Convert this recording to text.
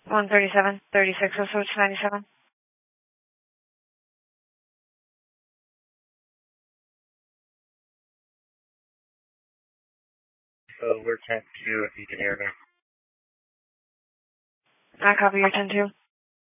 137, 36, switch 97. So we're 10-2 if you can hear me. I copy your 10-2.